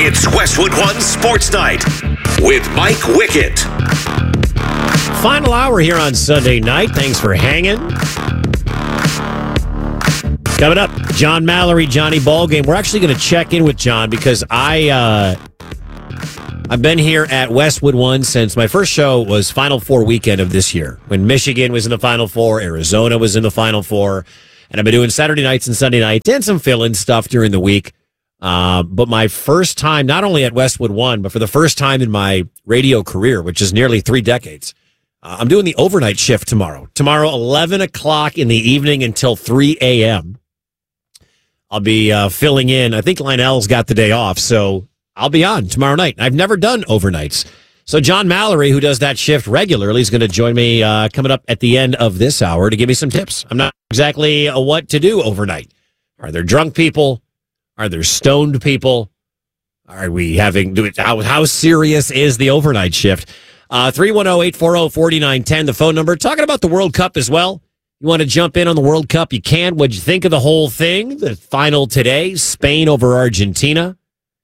It's Westwood One Sports Night with Mike Wickett. Final hour here on Sunday night. Thanks for hanging. Coming up, John Mallory, Johnny Ballgame. We're actually going to check in with John because I've been here at Westwood One since my first show was Final Four weekend of this year, when Michigan was in the Final Four, Arizona was in the Final Four, and I've been doing Saturday nights and Sunday nights and some fill-in stuff during the week. But my first time, not only at Westwood One, but for the first time in my radio career, which is nearly 3 decades, I'm doing the overnight shift tomorrow. Tomorrow, 11 o'clock in the evening until 3 a.m. I'll be filling in. I think Lionel's got the day off, so I'll be on tomorrow night. I've never done overnights. So John Mallory, who does that shift regularly, is going to join me coming up at the end of this hour to give me some tips. I'm not exactly what to do overnight. Are there drunk people? Are there stoned people? Are we having... How serious is the overnight shift? 310-840-4910, the phone number. Talking about the World Cup as well. You want to jump in on the World Cup? You can. What'd you think of the whole thing? The final today, Spain over Argentina.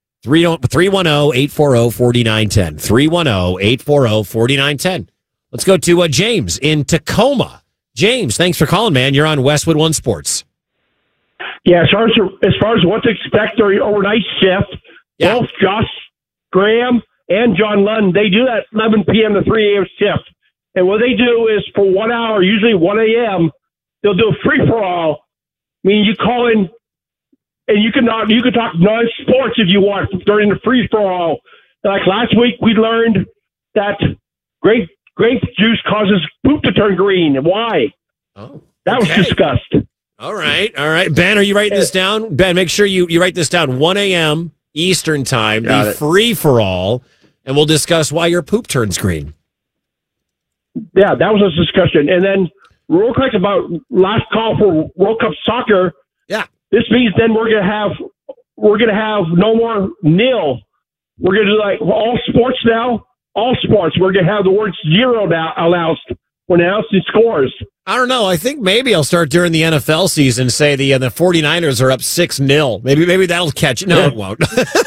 310-840-4910. 310-840-4910. Let's go to James in Tacoma. James, thanks for calling, man. You're on Westwood One Sports. Yeah, as far as what to expect during overnight shift, both Josh Graham and John Lund, they do that 11 p.m. to 3 a.m. shift. And what they do is for 1 hour, usually 1 a.m., they'll do a free-for-all. I mean, you call in, and you can talk non-sports if you want during the free-for-all. Like last week, we learned that grape juice causes poop to turn green. Why? Oh, that was discussed. All right. Ben, are you writing this down? Ben, make sure you write this down. 1 a.m. Eastern time, the free-for-all, and we'll discuss why your poop turns green. Yeah, that was a discussion. And then real quick about last call for World Cup soccer. Yeah. This means then we're gonna have no more nil. We're gonna do like all sports now. All sports. We're gonna have the word zero now announced when announcing scores. I don't know. I think maybe I'll start during the NFL season. Say the 49ers are up 6-0. Maybe that'll catch it. No, it won't.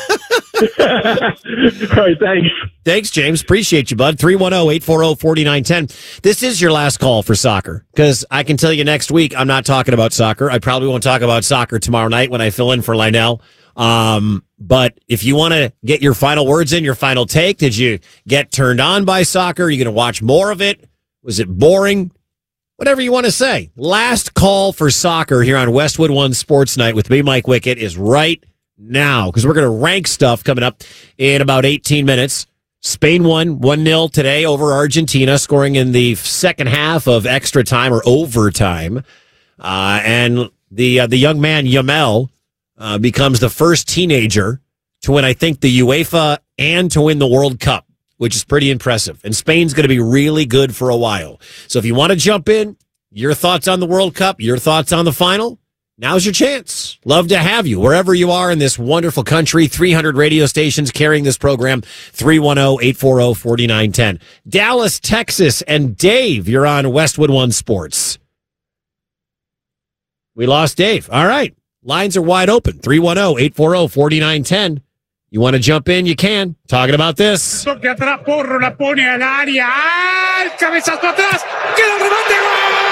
All right, thanks. Thanks, James. Appreciate you, bud. 310-840-4910. This is your last call for soccer, because I can tell you next week I'm not talking about soccer. I probably won't talk about soccer tomorrow night when I fill in for Lionel. But if you want to get your final words in, your final take, did you get turned on by soccer? Are you going to watch more of it? Was it boring? Whatever you want to say. Last call for soccer here on Westwood One Sports Night with me, Mike Wickett, is right now, because we're going to rank stuff coming up in about 18 minutes. Spain won 1-0 today over Argentina, scoring in the second half of extra time or overtime. And the young man, Yamal, becomes the first teenager to win, I think, the UEFA and to win the World Cup, which is pretty impressive. And Spain's going to be really good for a while. So if you want to jump in, your thoughts on the World Cup, your thoughts on the final, now's your chance. Love to have you wherever you are in this wonderful country. 300 radio stations carrying this program. 310-840-4910. Dallas, Texas, and Dave, you're on Westwood One Sports. We lost Dave. All right. Lines are wide open. 310-840-4910. You want to jump in? You can. Talking about this. Toque atrás, Porro la pone al área. ¡Ah! El cabezazo atrás. ¡Queda el remate! ¡Gol!